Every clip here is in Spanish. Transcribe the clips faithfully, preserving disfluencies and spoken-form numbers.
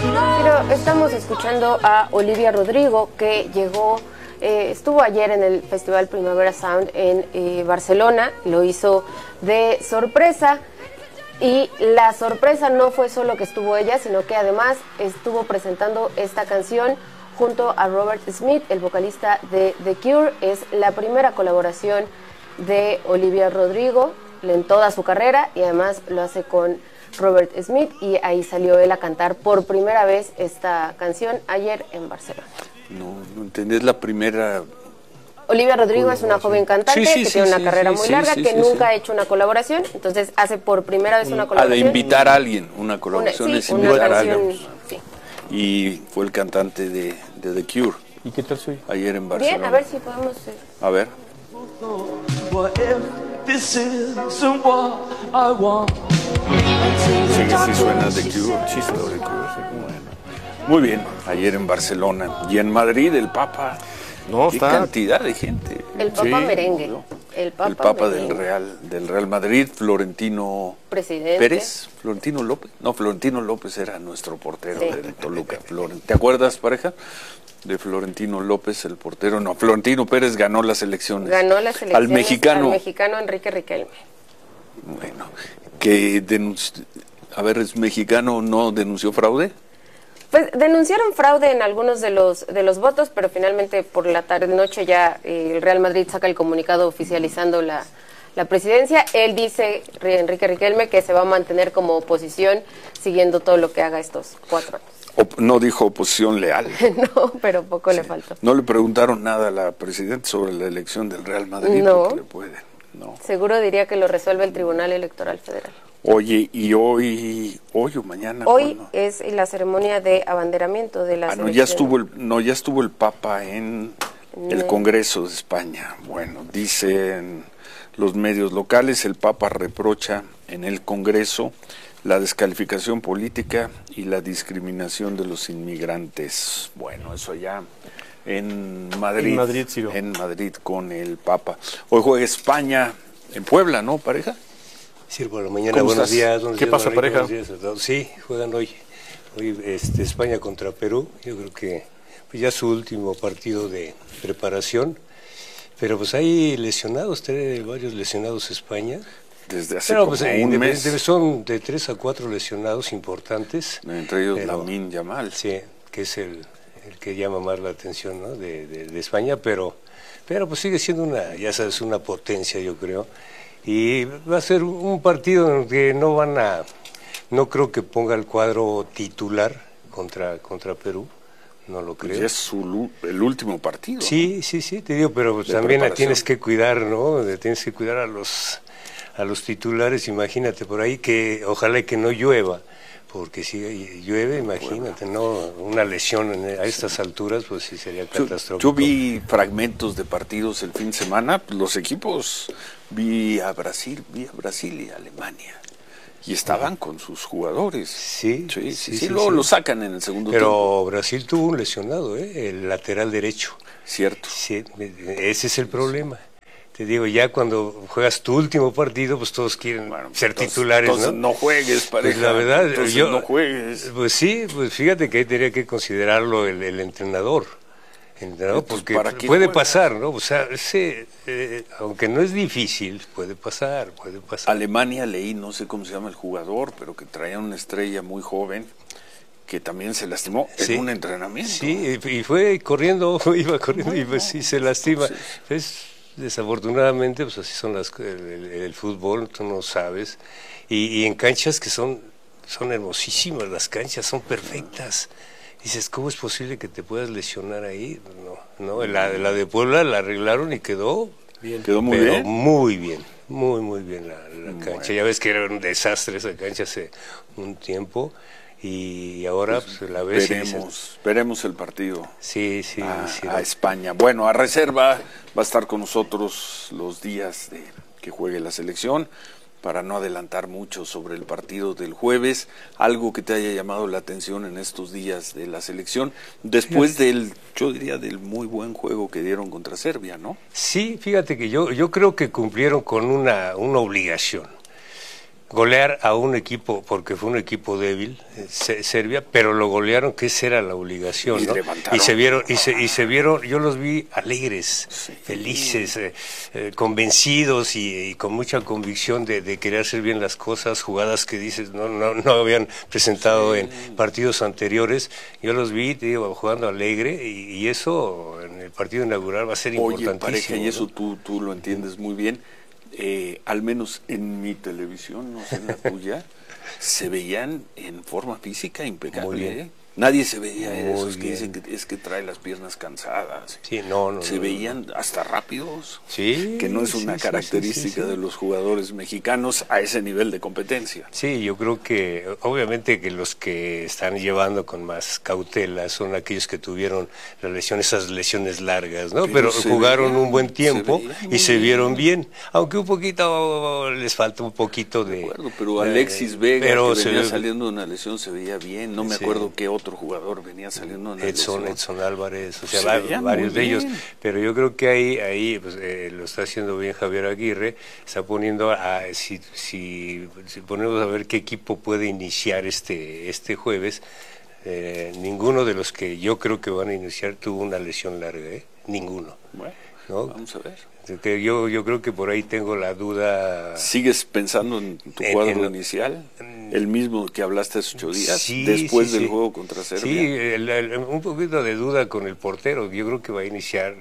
Pero estamos escuchando a Olivia Rodrigo, que llegó, eh, estuvo ayer en el Festival Primavera Sound en eh, Barcelona, lo hizo de sorpresa, y la sorpresa no fue solo que estuvo ella, sino que además estuvo presentando esta canción junto a Robert Smith, el vocalista de The Cure. Es la primera colaboración de Olivia Rodrigo en toda su carrera, y además lo hace con Robert Smith, y ahí salió él a cantar por primera vez esta canción ayer en Barcelona. No, no entendí, es la primera... Olivia Rodrigo es una joven cantante sí, sí, que sí, tiene una sí, carrera sí, muy sí, larga, sí, que sí, nunca sí. ha hecho una colaboración, entonces hace por primera vez una colaboración. A de invitar a alguien, una colaboración Una, es sí, una invitar a canción, alguien. sí. Y fue el cantante de, de The Cure. ¿Y qué tal soy? Ayer en Barcelona. Bien, a ver si podemos... eh, A ver. This isn't what I want. Sí, sí suena The Cure, chiste de Cure, sí, bueno. Muy bien, ayer en Barcelona. Y en Madrid el Papa. No, Qué está... cantidad de gente. El Papa Sí, merengue. ¿no? El Papa, El Papa merengue. del Real, del Real Madrid, Florentino Presidente. Pérez, Florentino López. No, Florentino López era nuestro portero Sí. del Toluca. Floren- ¿Te acuerdas, pareja? De Florentino López, el portero. No, Florentino Pérez ganó las elecciones. Ganó las elecciones Al mexicano. al mexicano Enrique Riquelme. Bueno, que denunci- a ver, ¿es mexicano, no denunció fraude? Pues denunciaron fraude en algunos de los de los votos, pero finalmente por la tarde noche ya eh, el Real Madrid saca el comunicado oficializando la, la presidencia. Él dice, Enrique Riquelme, que se va a mantener como oposición siguiendo todo lo que haga estos cuatro años. Op- no dijo oposición leal. No, pero poco le faltó. No le preguntaron nada a la presidenta sobre la elección del Real Madrid. No. Porque le pueden, no. Seguro diría que lo resuelve el Tribunal Electoral Federal. Oye, y hoy, hoy o mañana. Hoy ¿cuándo? es la ceremonia de abanderamiento de las Ah, no, ya elecciones. estuvo el, no, ya estuvo el Papa en el No. Congreso de España. Bueno, dicen los medios locales, el Papa reprocha en el Congreso la descalificación política y la discriminación de los inmigrantes. Bueno, eso ya en Madrid. En Madrid, Ciro. En Madrid con el Papa. Hoy juega España en Puebla, ¿no, pareja? Sí, por la mañana, ¿Cómo buenos estás? días. Buenos ¿Qué días, pasa, Manolito, pareja? buenos días a todos. Sí, juegan hoy. Hoy este, España contra Perú. Yo creo que pues, ya su último partido de preparación. Pero pues hay lesionados, tiene varios lesionados España. Desde hace Pero como pues eh, un de- mes. de- son de tres a cuatro lesionados importantes. Entre ellos Pero- Lamine Yamal. Sí, que es el, el que llama más la atención, ¿no? de, de, de España, pero, pero pues sigue siendo una, ya sabes, una potencia, yo creo. Y va a ser un partido en el que no van a, no creo que ponga el cuadro titular contra, contra Perú, no lo Pues creo. ya es su, lu- el último partido. Sí, sí, sí, te digo, pero pues De también preparación. tienes que cuidar, ¿no? Tienes que cuidar a los a los titulares, imagínate por ahí que ojalá que no llueva, porque si llueve, imagínate, ¿no? Una lesión en- a estas alturas, pues sí sería Yo, catastrófico. yo vi fragmentos de partidos el fin de semana, pues, los equipos, vi a Brasil, vi a Brasil y a Alemania, y estaban con sus jugadores. Sí, sí, sí, sí, sí, sí, luego sí. lo sacan en el segundo tiempo. Pero Brasil tuvo un lesionado, ¿eh? El lateral derecho. Cierto. Sí, ese es el problema. Te digo, ya cuando juegas tu último partido, pues todos quieren Bueno, ser entonces- titulares, entonces ¿no? no juegues, pareja. Pues la verdad, entonces yo, no juegues. Pues sí, pues fíjate que ahí tendría que considerarlo el, el entrenador. El entrenador, Entonces, porque ¿para qué puede juegas? pasar, ¿no? O sea, ese, eh, aunque no es difícil, puede pasar, puede pasar. Alemania leí, no sé cómo se llama el jugador, pero que traía una estrella muy joven que también se lastimó Sí. en un entrenamiento. Sí, y y fue corriendo, iba corriendo y pues sí se lastima. Sí. Es, desafortunadamente, pues así son las, el, el- el fútbol, tú no sabes. Y, y en canchas que son, son hermosísimas, las canchas son perfectas. Dices, ¿cómo es posible que te puedas lesionar ahí? No, no, la, la de Puebla la arreglaron y quedó Bien. Quedó muy pero bien. muy bien, muy, muy bien la, la cancha. Ya ves que era un desastre esa cancha hace un tiempo y ahora pues, la ves y dices, Veremos, veremos el partido. sí, sí, a, sí. a España. Bueno, a reserva va a estar con nosotros los días de que juegue la selección, para no adelantar mucho sobre el partido del jueves. Algo que te haya llamado la atención en estos días de la selección, después del, yo diría, del muy buen juego que dieron contra Serbia, ¿no? Sí, fíjate que yo, yo creo que cumplieron con una, una obligación. golear a un equipo, porque fue un equipo débil, Serbia, pero lo golearon, que esa era la obligación, y, ¿no? y se vieron, y se, y se vieron, yo los vi alegres, sí. felices, eh, eh, convencidos y, y con mucha convicción de, de querer hacer bien las cosas, jugadas que dices no, no, no habían presentado sí. en partidos anteriores. Yo los vi, te digo, jugando alegre, y, y eso en el partido inaugural va a ser Oye, importantísimo. Pareja, y eso ¿no? tú, tú lo entiendes muy bien. Eh, al menos en mi televisión, no sé en la tuya, se veían en forma física impecable. ¿eh? Nadie se veía de esos que dicen que es que trae las piernas cansadas. Sí, no, no, se no, veían no. hasta rápidos, sí, que no es una sí, característica sí, sí, sí, sí. de los jugadores mexicanos a ese nivel de competencia. Sí, yo creo que obviamente que los que están llevando con más cautela son aquellos que tuvieron la lesión, esas lesiones largas, ¿no? Pero, Pero jugaron veían, un buen tiempo se y se vieron bien. bien, aunque un poquito les falta un poquito de... de acuerdo, pero Alexis eh, Vega, pero que venía ve... saliendo de una lesión, se veía bien. No me sí. acuerdo qué otro jugador venía saliendo de una Edson, lesión. Edson Álvarez, o sea, va, varios de ellos. Pero yo creo que ahí, ahí pues, eh, lo está haciendo bien Javier Aguirre, está poniendo a... Si, si, si ponemos a ver qué equipo puede iniciar este, este jueves, eh, ninguno de los que yo creo que van a iniciar tuvo una lesión larga, ¿eh? Ninguno. Bueno, ¿no? Vamos a ver. Yo, yo creo que por ahí tengo la duda. ¿Sigues pensando en tu en, cuadro en, inicial? ¿El mismo que hablaste hace ocho días? Sí, después sí, del sí. juego contra Serbia. Sí, el, el, un poquito de duda con el portero. Yo creo que va a iniciar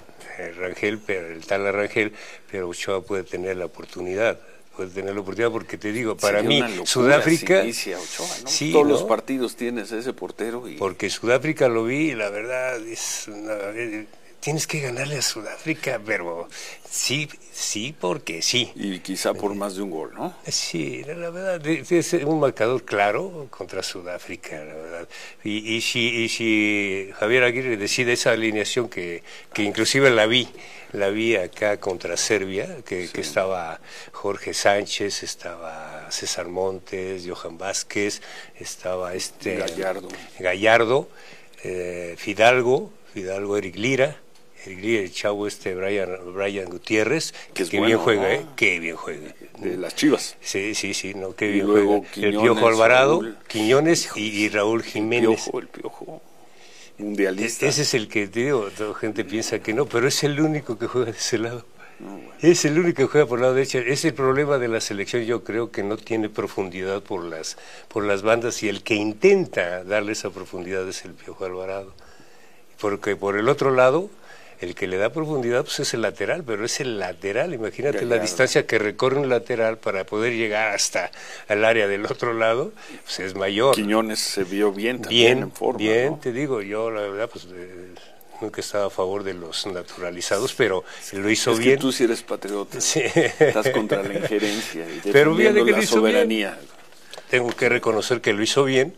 el Rangel, pero el tal Rangel, pero Ochoa puede tener la oportunidad. Puede tener la oportunidad porque te digo, para Sería mí Sudáfrica, si inicia Ochoa, ¿no? sí, todos ¿no? los partidos tienes ese portero y... porque Sudáfrica lo vi y la verdad es una, eh, tienes que ganarle a Sudáfrica, pero sí, sí, porque sí. Y quizá por más de un gol, ¿no? Sí, la verdad, es un marcador claro contra Sudáfrica, la verdad. Y, y, si, y si Javier Aguirre decide esa alineación que, que inclusive la vi, la vi acá contra Serbia, que, sí. que estaba Jorge Sánchez, estaba César Montes, Johan Vázquez, estaba este Gallardo, Gallardo eh, Fidalgo, Fidalgo Eric Lira, Eric Lira, el chavo este Brian, Brian Gutiérrez, que, que bueno, bien juega, ¿no? ¿eh? Qué bien juega. De las Chivas. Sí, sí, sí, no, qué bien luego juega. Quiñones, el Piojo Alvarado, Raúl, Quiñones y, y Raúl Jiménez. El Piojo, el Piojo. Mundialista. Ese es el que, te digo, toda gente piensa que no, pero es el único que juega de ese lado. No, bueno. Es el único que juega por el lado derecho. Es el problema de la selección, yo creo que no tiene profundidad por las, por las bandas y el que intenta darle esa profundidad es el Piojo Alvarado. Porque por el otro lado, el que le da profundidad pues es el lateral, pero es el lateral, imagínate Gallardo. La distancia que recorre un lateral para poder llegar hasta el área del otro lado, pues es mayor. Quiñones se vio bien también bien, en forma. Bien, ¿no? te digo, yo la verdad pues eh, nunca estaba a favor de los naturalizados, pero lo hizo es bien. Que tú sí eres patriota, sí. Estás contra la injerencia y pero defendiendo que la lo hizo soberanía. Bien. Tengo que reconocer que lo hizo bien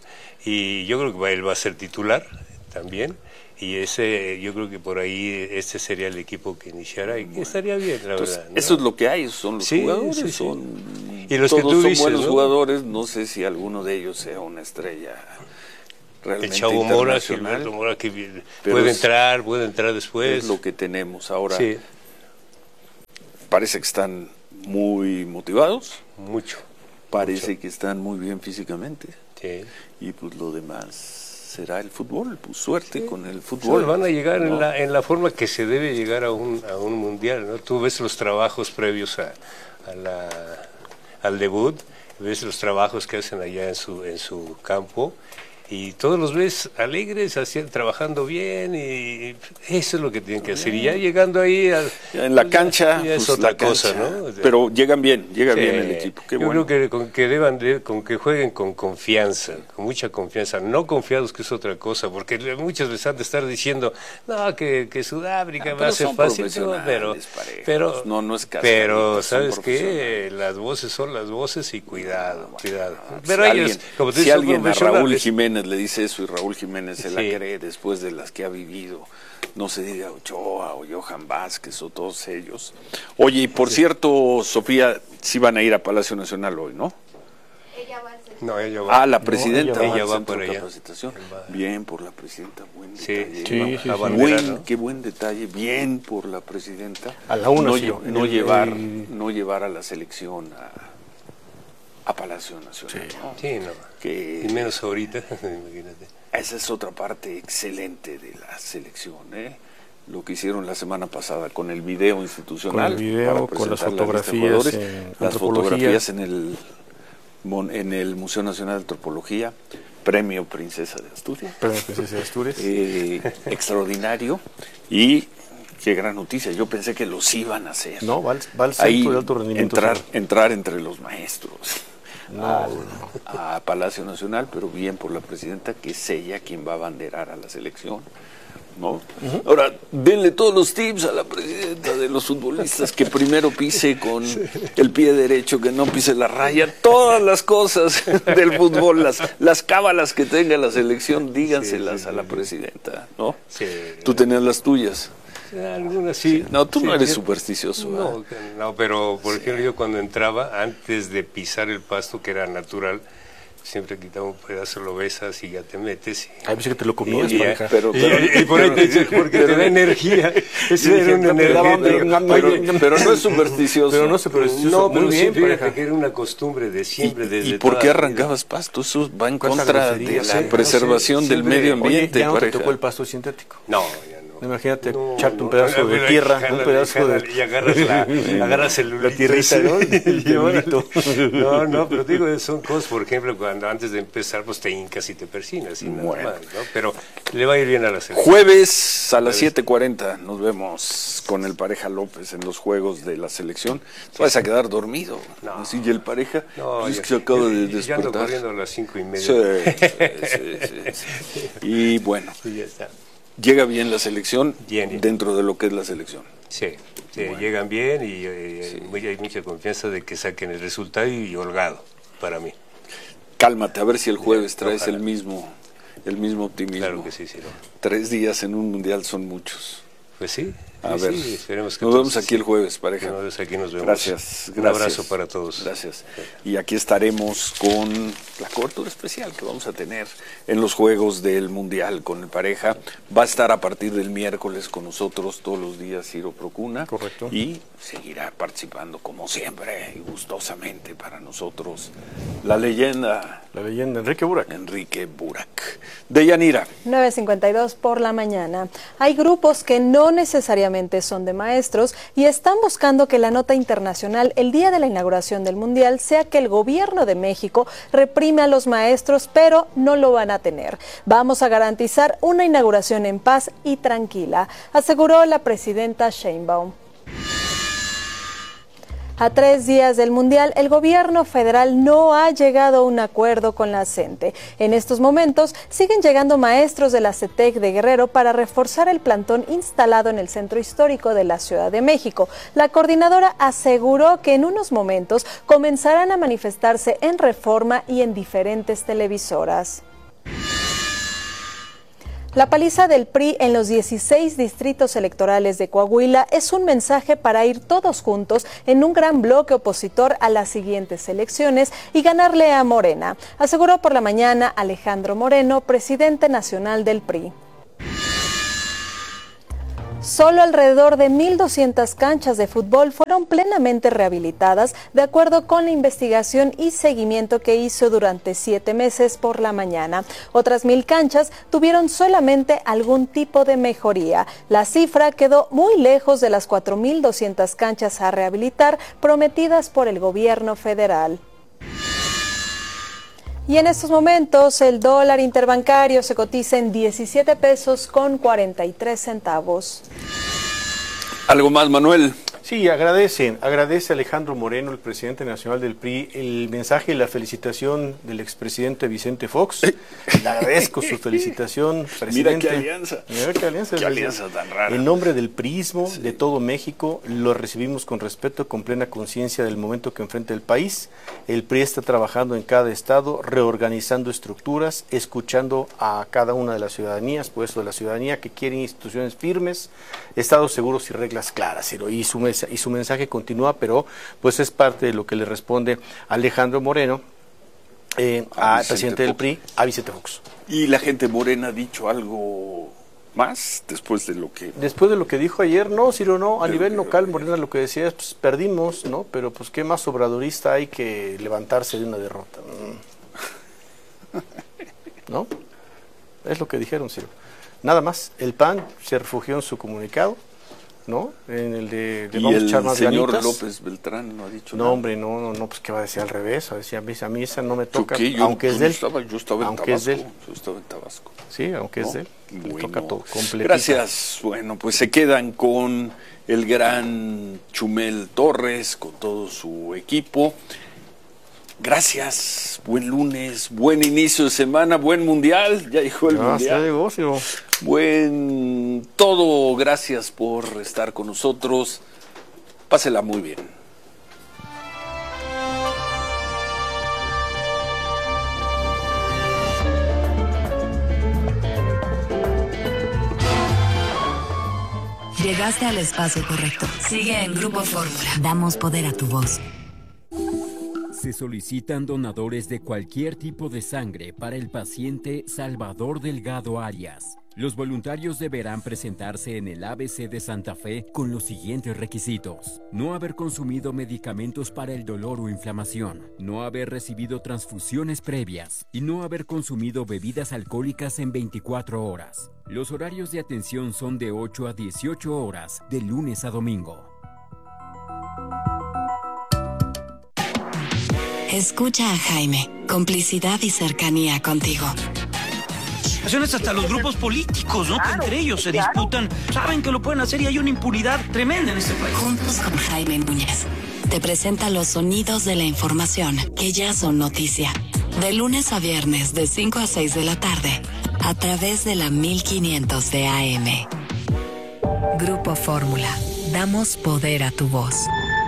y yo creo que él va a ser titular también. Y ese, yo creo que por ahí este sería el equipo que iniciara y que estaría bien, la Entonces, verdad. ¿no? Eso es lo que hay, esos son los sí, jugadores, sí, sí. son y los todos que tú son dices, buenos ¿no? jugadores, no sé si alguno de ellos sea una estrella realmente el Chavo Mora, internacional. Gilberto Mora, que puede es, entrar, puede entrar después. Es lo que tenemos ahora. Sí. Parece que están muy motivados. Mucho. Parece mucho. que están muy bien físicamente. Sí. Y pues lo demás será el fútbol, pues suerte sí. con el fútbol. Pues van a llegar ¿no? en, la, en la forma que se debe llegar a un, a un mundial, ¿no? Tú ves los trabajos previos a, a la, al debut, ves los trabajos que hacen allá en su, en su campo y todos los ves alegres, haciendo, trabajando bien y eso es lo que tienen que hacer. Y ya llegando ahí al, ya en la cancha ya es pues otra la cosa, cancha. ¿no? Pero llegan bien, llega sí, bien el equipo. Qué yo bueno. creo que con que deban de, con que jueguen con confianza, con mucha confianza, no confiados que es otra cosa, porque muchas veces han de estar diciendo no que, que Sudáfrica ah, va a ser fácil, pero parejos. pero no no es caso, pero sabes qué, las voces son las voces y cuidado, no, cuidado. No, pero si ellos, alguien, como te si dices, alguien a Raúl Jiménez le dice eso y Raúl Jiménez se sí. la cree después de las que ha vivido, no se diga Ochoa o Johan Vázquez o todos ellos. Oye, y por sí. cierto, Sofía, sí van a ir a Palacio Nacional hoy, ¿no? Ella va al No, ella va. Ah, la presidenta no, ella va, ella va por ella. Capacitación. Bien por la presidenta, buen sí, detalle. Sí, sí, buen, bandera, ¿no? Qué buen detalle, bien por la presidenta. A la una, no, sí, no el, llevar, el... no llevar a la selección a a Palacio Nacional. Sí, ¿no? sí, no. Que, y menos ahorita, imagínate. Esa es otra parte excelente de la selección, ¿eh? Lo que hicieron la semana pasada con el video institucional. Con el video, con las fotografías, la en las fotografías en el, en el Museo Nacional de Antropología, premio Princesa de Asturias. Premio Princesa de Asturias. Eh, extraordinario. Y qué gran noticia, yo pensé que los iban a hacer. No, va al, va al centro de alto rendimiento. Entrar, entrar entre los maestros. No, a, no. a Palacio Nacional, pero bien por la presidenta, que es ella quien va a abanderar a la selección, ¿no? Uh-huh. Ahora, denle todos los tips a la presidenta de los futbolistas, que primero pise con sí. el pie derecho, que no pise la raya, todas las cosas del fútbol, las, las cábalas que tenga la selección, díganselas sí, sí, a la presidenta, ¿no? Sí. Tú tenías las tuyas. Algunas sí. No, tú sí, no eres sí. supersticioso. No, no, pero por ejemplo sí. yo cuando entraba, antes de pisar el pasto, que era natural, siempre quitaba un pedazo, lo besas y ya te metes. Ay, pensé que te lo comías, y, pareja. Pero, pero, y, y por ahí te, porque te da energía. Eso era una energía. Pero, pero, pero no es supersticioso. Pero no es supersticioso. No, pero muy bien, sí, fíjate pareja. que era una costumbre de siempre. ¿Y, desde ¿y por qué toda arrancabas pasto? Eso va en contra grosería, de la sí, preservación no sé, del siempre, medio ambiente. Oye, ya no pareja. te tocó el pasto sintético. No, ya no. Imagínate no, echarte no, un pedazo no, de tierra, jala, un pedazo jala, de... Y agarras, la, agarras el la tierrita, ¿no? y ahora, no, no, pero digo, son cosas, por ejemplo, cuando antes de empezar, pues te hincas y te persinas, y nada bueno. más, ¿no? Pero le va a ir bien a la selección. Jueves a las siete cuarenta nos vemos con el Pareja López en los juegos de la selección. Te vas a quedar dormido. No. Así, y el Pareja, no, pues ya, es que se acaba yo, de yo despertar. ando corriendo a las cinco y media. Sí, sí, sí, sí. Y bueno, y ya está. llega bien la selección Bien, bien. dentro de lo que es la selección. Sí, sí bueno. llegan bien y eh, sí. hay mucha confianza de que saquen el resultado y holgado para mí. Cálmate, a ver si el jueves Ya, traes ojalá. el mismo, el mismo optimismo. Claro que sí, sí. No. Tres días en un mundial son muchos. Pues sí. A sí, ver, sí, esperemos que nos vemos entonces, aquí el jueves, pareja. Nos vemos aquí, nos vemos. Gracias, gracias. Un abrazo para todos. Gracias. Y aquí estaremos con la cobertura especial que vamos a tener en los Juegos del Mundial con el Pareja. Va a estar a partir del miércoles con nosotros todos los días Ciro Procuna. Correcto. Y seguirá participando como siempre y gustosamente para nosotros la leyenda. La leyenda Enrique Burak. Enrique Burak. Deyanira. nueve cincuenta y dos por la mañana. Hay grupos que no necesariamente son de maestros y están buscando que la nota internacional el día de la inauguración del Mundial sea que el gobierno de México reprime a los maestros, pero no lo van a tener. Vamos a garantizar una inauguración en paz y tranquila, aseguró la presidenta Sheinbaum. A tres días del Mundial, el gobierno federal no ha llegado a un acuerdo con la CENTE. En estos momentos, siguen llegando maestros de la CETEC de Guerrero para reforzar el plantón instalado en el centro histórico de la Ciudad de México. La coordinadora aseguró que en unos momentos comenzarán a manifestarse en Reforma y en diferentes televisoras. La paliza del P R I en los dieciséis distritos electorales de Coahuila es un mensaje para ir todos juntos en un gran bloque opositor a las siguientes elecciones y ganarle a Morena, aseguró por la mañana Alejandro Moreno, presidente nacional del P R I. Solo alrededor de mil doscientas canchas de fútbol fueron plenamente rehabilitadas, de acuerdo con la investigación y seguimiento que hizo durante siete meses por la mañana. Otras mil canchas tuvieron solamente algún tipo de mejoría. La cifra quedó muy lejos de las cuatro mil doscientas canchas a rehabilitar prometidas por el gobierno federal. Y en estos momentos el dólar interbancario se cotiza en diecisiete pesos con cuarenta y tres centavos. ¿Algo más, Manuel? Sí, agradecen, agradece Alejandro Moreno, el presidente nacional del P R I, el mensaje y la felicitación del expresidente Vicente Fox. Le agradezco su felicitación, presidente. Mira qué alianza. Mira qué alianza. Qué alianza tan rara. En nombre del priismo, sí, de todo México, lo recibimos con respeto, con plena conciencia del momento que enfrenta el país. El P R I está trabajando en cada estado, reorganizando estructuras, escuchando a cada una de las ciudadanías, por eso de la ciudadanía que quiere instituciones firmes, estados seguros y reglas claras. Y su y su mensaje continúa, pero pues es parte de lo que le responde Alejandro Moreno eh, al presidente del P R I, a Vicente Fox. ¿Y la gente morena ha dicho algo más después de lo que... Después de lo que dijo ayer, no, Ciro, no, a Pero nivel que- local, Morena, lo que decía es, pues perdimos, ¿no? Pero pues qué más obradorista hay que levantarse de una derrota. Mm. ¿No? Es lo que dijeron, Ciro. Nada más, el P A N se refugió en su comunicado, ¿no? En el de, de Y vamos a el echar más señor ganitas. López Beltrán no ha dicho No, nada. hombre, no, no, no, pues qué va a decir al revés, a ver si a mí, a mí esa no me ¿Yo toca, qué? Yo- aunque es yo de él. Estaba, yo estaba en Aunque es Tabasco. de él. Yo estaba en Tabasco. Sí, aunque es ¿no? de él. Le Bueno. toca todo, completito. Gracias. Bueno, pues se quedan con el gran Chumel Torres, con todo su equipo. Gracias, buen lunes, buen inicio de semana, buen mundial, ya dijo el Ya, mundial. ya llegó, Ciro. Buen todo, gracias por estar con nosotros. Pásela muy bien. Llegaste al espacio correcto. Sigue en Grupo Fórmula. Damos poder a tu voz. Se solicitan donadores de cualquier tipo de sangre para el paciente Salvador Delgado Arias. Los voluntarios deberán presentarse en el A B C de Santa Fe con los siguientes requisitos: no haber consumido medicamentos para el dolor o inflamación, no haber recibido transfusiones previas y no haber consumido bebidas alcohólicas en veinticuatro horas. Los horarios de atención son de ocho a dieciocho horas, de lunes a domingo. Escucha a Jaime. Complicidad y cercanía contigo. Hasta los grupos políticos, ¿no? Que entre ellos se disputan, saben que lo pueden hacer y hay una impunidad tremenda en este país. Juntos con Jaime Núñez. Te presenta los sonidos de la información que ya son noticia. De lunes a viernes, de cinco a seis de la tarde, a través de la mil quinientos de A M. Grupo Fórmula. Damos poder a tu voz.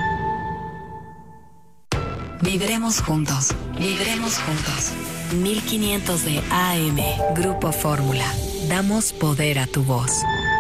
Vibremos juntos. Vibremos juntos. mil quinientos de A M. Grupo Fórmula. Damos poder a tu voz.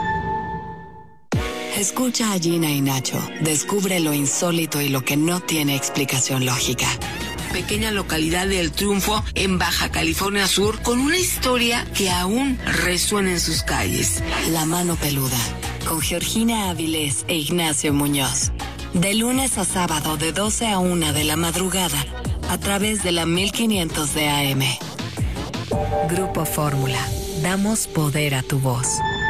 Escucha a Gina y Nacho. Descubre lo insólito y lo que no tiene explicación lógica. Pequeña localidad del Triunfo en Baja California Sur, con una historia que aún resuena en sus calles. La mano peluda. Con Georgina Avilés e Ignacio Muñoz. De lunes a sábado de doce a una de la madrugada, a través de la mil quinientos de A M. Grupo Fórmula. Damos poder a tu voz.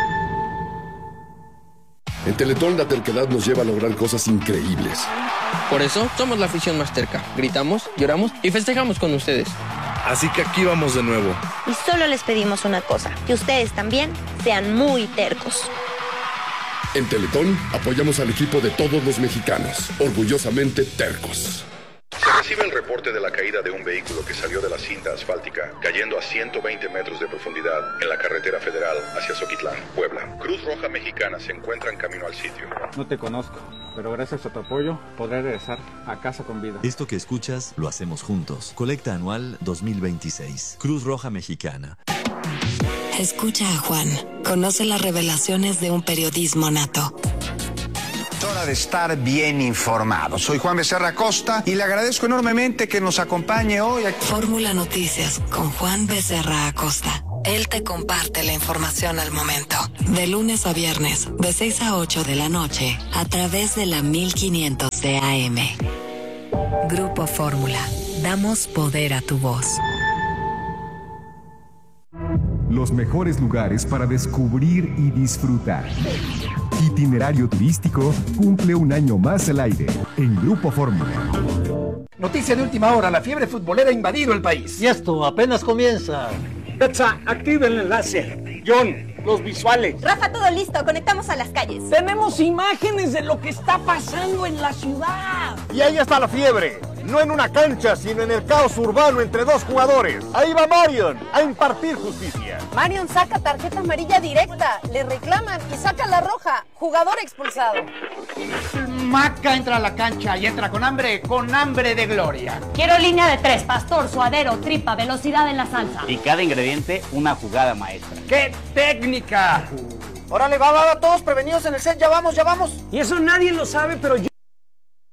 En Teletón la terquedad nos lleva a lograr cosas increíbles. Por eso somos la afición más terca. Gritamos, lloramos y festejamos con ustedes. Así que aquí vamos de nuevo. Y solo les pedimos una cosa, que ustedes también sean muy tercos. En Teletón apoyamos al equipo de todos los mexicanos, orgullosamente tercos. Se recibe el reporte de la caída de un vehículo que salió de la cinta asfáltica, cayendo a ciento veinte metros de profundidad en la carretera federal hacia Zoquitlán, Puebla. Cruz Roja Mexicana se encuentra en camino al sitio. No te conozco, pero gracias a tu apoyo podré regresar a casa con vida. Esto que escuchas lo hacemos juntos. Colecta anual dos mil veintiséis. Cruz Roja Mexicana. Escucha a Juan. Conoce las revelaciones de un periodismo nato. Es hora de estar bien informado. Soy Juan Becerra Costa y le agradezco enormemente que nos acompañe hoy aquí. Fórmula Noticias con Juan Becerra Acosta. Él te comparte la información al momento. De lunes a viernes, de seis a ocho de la noche, a través de la mil quinientos de A M. Grupo Fórmula. Damos poder a tu voz. Los mejores lugares para descubrir y disfrutar. Itinerario turístico cumple un año más al aire en Grupo Fórmula. Noticia de última hora, la fiebre futbolera ha invadido el país. Y esto apenas comienza. Betsa, activa el enlace. John, los visuales. Rafa, todo listo, conectamos a las calles. Tenemos imágenes de lo que está pasando en la ciudad. Y ahí está la fiebre. No en una cancha, sino en el caos urbano entre dos jugadores. Ahí va Marion a impartir justicia. Marion saca tarjeta amarilla directa, le reclaman y saca la roja. Jugador expulsado. Maca entra a la cancha y entra con hambre, con hambre de gloria. Quiero línea de tres, pastor, suadero, tripa, velocidad en la salsa. Y cada ingrediente, una jugada maestra. ¡Qué técnica! Órale, va, va, va, todos prevenidos en el set, ya vamos, ya vamos. Y eso nadie lo sabe, pero yo